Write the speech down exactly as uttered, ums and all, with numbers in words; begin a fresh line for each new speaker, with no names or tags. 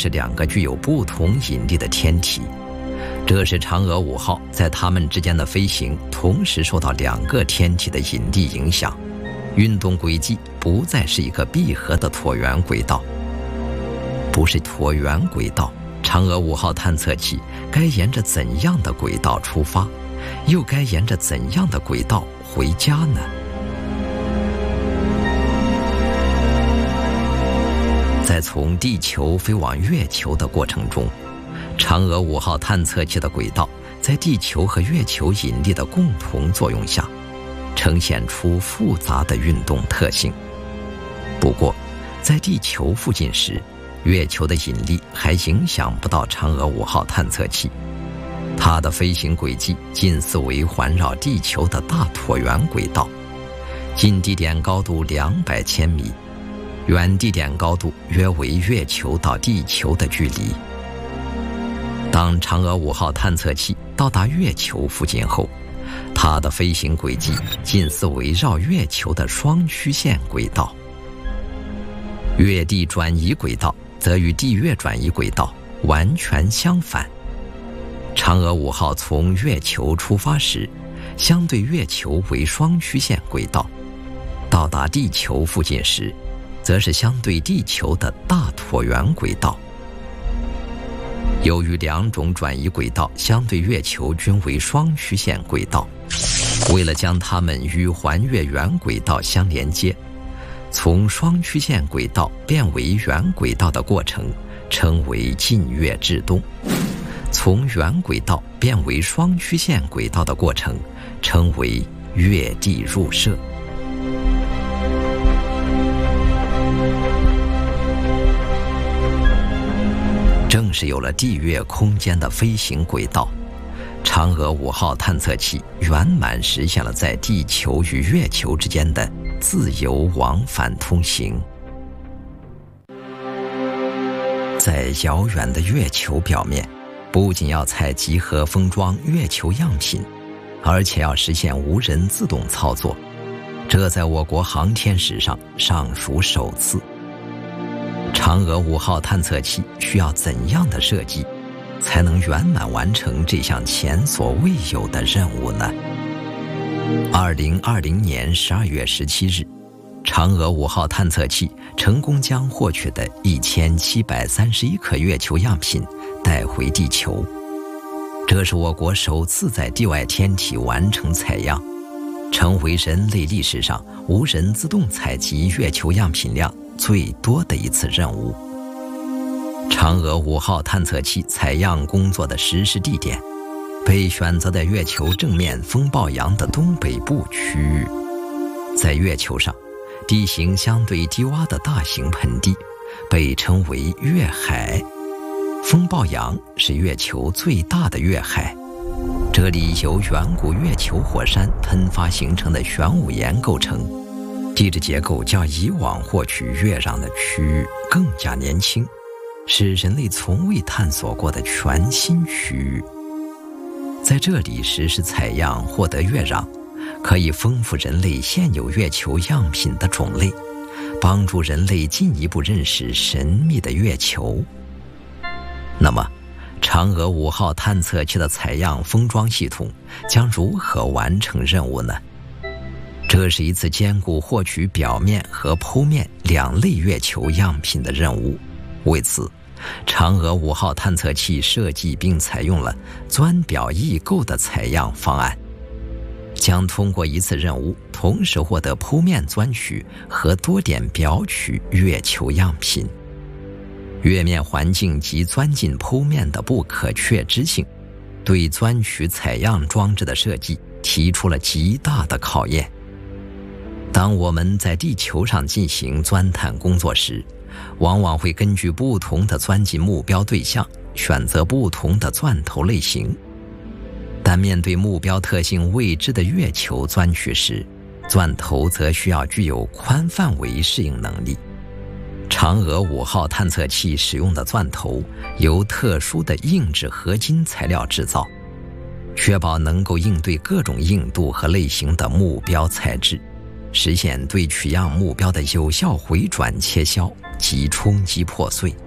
是两个具有不同引力的天体。这是嫦娥五号在它们之间的飞行同时受到两个天体的引力影响，运动轨迹不再是一个闭合的椭圆轨道。不是椭圆轨道，嫦娥五号探测器该沿着怎样的轨道出发，又该沿着怎样的轨道回家呢？在从地球飞往月球的过程中，嫦娥五号探测器的轨道在地球和月球引力的共同作用下，呈现出复杂的运动特性。不过，在地球附近时，月球的引力还影响不到嫦娥五号探测器，它的飞行轨迹近似为环绕地球的大椭圆轨道，近地点高度两百千米，远地点高度约为月球到地球的距离。当嫦娥五号探测器到达月球附近后，它的飞行轨迹近似围绕月球的双曲线轨道。月地转移轨道则与地月转移轨道完全相反。嫦娥五号从月球出发时，相对月球为双曲线轨道；到达地球附近时，则是相对地球的大椭圆轨道。由于两种转移轨道相对月球均为双曲线轨道，为了将它们与环月圆轨道相连接，从双曲线轨道变为圆轨道的过程称为近月至东，从圆轨道变为双曲线轨道的过程称为月地入射。正是有了地月空间的飞行轨道，嫦娥五号探测器圆满实现了在地球与月球之间的自由往返通行。在遥远的月球表面，不仅要采集和封装月球样品，而且要实现无人自动操作，这在我国航天史上尚属首次。嫦娥五号探测器需要怎样的设计，才能圆满完成这项前所未有的任务呢？二零二零年十二月十七日，嫦娥五号探测器成功将获取的一千七百三十一颗月球样品带回地球，这是我国首次在地外天体完成采样，成为人类历史上无人自动采集月球样品量最多的一次任务。嫦娥五号探测器采样工作的实施地点被选择在月球正面风暴洋的东北部区域。在月球上，地形相对低洼的大型盆地被称为月海，风暴洋是月球最大的月海，这里由远古月球火山喷发形成的玄武岩构成，地质结构较以往获取月壤的区域更加年轻，是人类从未探索过的全新区域。在这里实施采样获得月壤，可以丰富人类现有月球样品的种类，帮助人类进一步认识神秘的月球。那么，嫦娥五号探测器的采样封装系统将如何完成任务呢？这是一次兼顾获取表面和剖面两类月球样品的任务。为此，嫦娥五号探测器设计并采用了钻表异构的采样方案，将通过一次任务同时获得剖面钻取和多点表取月球样品。月面环境及钻进剖面的不可确知性，对钻取采样装置的设计提出了极大的考验。当我们在地球上进行钻探工作时，往往会根据不同的钻进目标对象，选择不同的钻头类型。但面对目标特性未知的月球钻取时，钻头则需要具有宽范围适应能力。嫦娥五号探测器使用的钻头由特殊的硬质合金材料制造，确保能够应对各种硬度和类型的目标材质，实现对取样目标的有效回转切削及冲击破碎。